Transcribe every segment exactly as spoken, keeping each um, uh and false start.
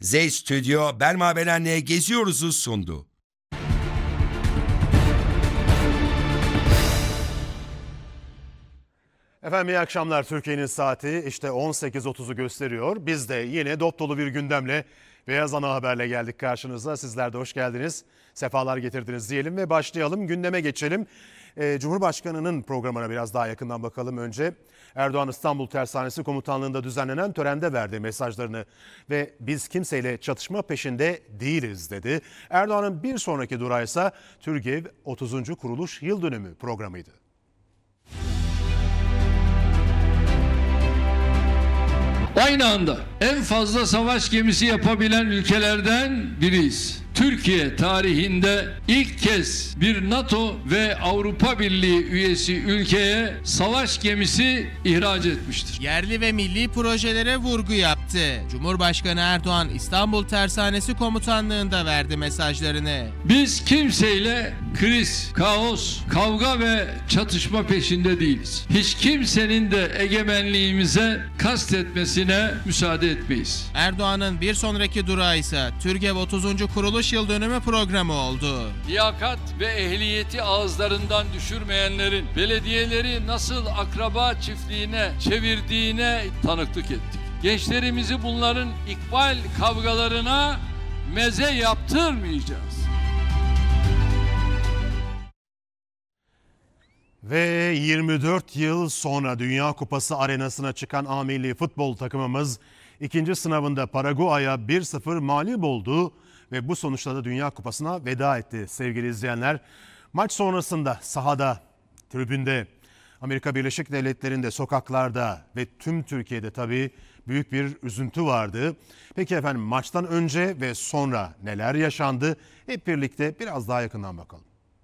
Z Stüdyo Belma Belen'le Geziyoruz'u sundu. Efendim iyi akşamlar. Türkiye'nin saati işte on sekiz otuzu gösteriyor. Biz de yine dop dolu bir gündemle Beyaz Ana Haber'le geldik karşınıza. Sizler de hoş geldiniz. Sefalar getirdiniz diyelim ve başlayalım. Gündeme geçelim. Ee, Cumhurbaşkanı'nın programına biraz daha yakından bakalım önce. Erdoğan İstanbul Tersanesi Komutanlığı'nda düzenlenen törende verdi mesajlarını ve biz kimseyle çatışma peşinde değiliz dedi. Erdoğan'ın bir sonraki durağı ise TÜRGEV otuzuncu kuruluş yıl dönümü programıydı. Aynı anda en fazla savaş gemisi yapabilen ülkelerden biriyiz. Türkiye tarihinde ilk kez bir NATO ve Avrupa Birliği üyesi ülkeye savaş gemisi ihraç etmiştir. Yerli ve milli projelere vurgu yaptı. Cumhurbaşkanı Erdoğan İstanbul Tersanesi Komutanlığı'nda verdi mesajlarını. Biz kimseyle kriz, kaos, kavga ve çatışma peşinde değiliz. Hiç kimsenin de egemenliğimize kastetmesine müsaade etmeyiz. Erdoğan'ın bir sonraki durağı ise TÜRGEV otuzuncu kuruluş yıl dönümü programı oldu. Liyakat ve ehliyeti ağızlarından düşürmeyenlerin belediyeleri nasıl akraba çiftliğine çevirdiğine tanıklık ettik. Gençlerimizi bunların ikbal kavgalarına meze yaptırmayacağız. Ve yirmi dört yıl sonra Dünya Kupası arenasına çıkan A milli futbol takımımız ikinci sınavında Paraguay'a bir sıfır mağlup oldu ve bu sonuçla da Dünya Kupası'na veda etti sevgili izleyenler. Maç sonrasında sahada, tribünde, Amerika Birleşik Devletleri'nde, sokaklarda ve tüm Türkiye'de tabii büyük bir üzüntü vardı. Peki efendim maçtan önce ve sonra neler yaşandı? Hep birlikte biraz daha yakından bakalım.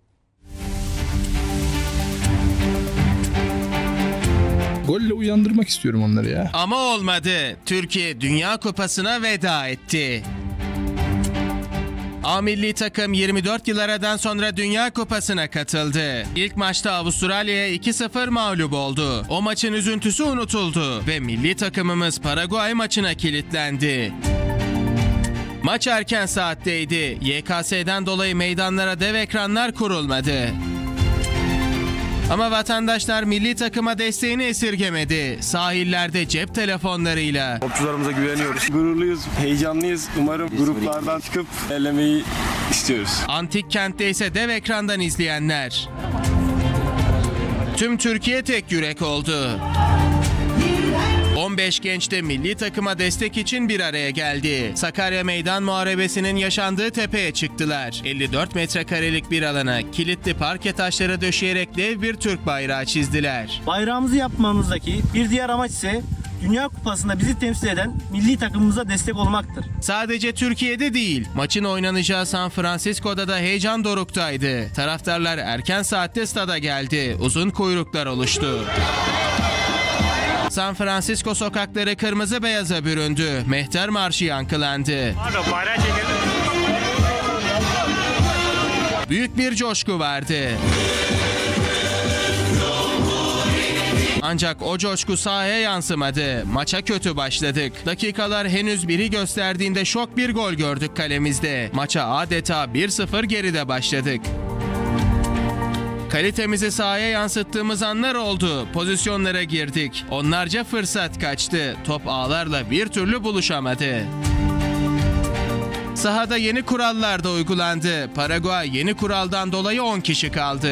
Golle uyandırmak istiyorum onları ya. Ama olmadı. Türkiye Dünya Kupası'na veda etti. A milli takım yirmi dört yıl aradan sonra Dünya Kupası'na katıldı. İlk maçta Avustralya'ya iki sıfır mağlup oldu. O maçın üzüntüsü unutuldu ve milli takımımız Paraguay maçına kilitlendi. Maç erken saatteydi. Y K S'den dolayı meydanlara dev ekranlar kurulmadı. Ama vatandaşlar milli takıma desteğini esirgemedi. Sahillerde cep telefonlarıyla. Topçularımıza güveniyoruz. Gururluyuz, heyecanlıyız. Umarım gruplardan çıkıp elemeyi istiyoruz. Antik kentte ise dev ekrandan izleyenler. Tüm Türkiye tek yürek oldu. on beş genç de milli takıma destek için bir araya geldi. Sakarya Meydan Muharebesi'nin yaşandığı tepeye çıktılar. elli dört metrekarelik bir alana kilitli parke taşları döşeyerek dev bir Türk bayrağı çizdiler. Bayrağımızı yapmamızdaki bir diğer amaç ise Dünya Kupası'nda bizi temsil eden milli takımımıza destek olmaktır. Sadece Türkiye'de değil, maçın oynanacağı San Francisco'da da heyecan doruktaydı. Taraftarlar erken saatte stada geldi. Uzun kuyruklar oluştu. San Francisco sokakları kırmızı beyaza büründü. Mehter Marşı yankılandı. Pardon, bayrağı çekelim. Büyük bir coşku vardı. Ancak o coşku sahaya yansımadı. Maça kötü başladık. Dakikalar henüz biri gösterdiğinde şok bir gol gördük kalemizde. Maça adeta bir sıfır geride başladık. Kalitemizi sahaya yansıttığımız anlar oldu. Pozisyonlara girdik. Onlarca fırsat kaçtı. Top ağlarla bir türlü buluşamadı. Sahada yeni kurallar da uygulandı. Paraguay yeni kuraldan dolayı on kişi kaldı.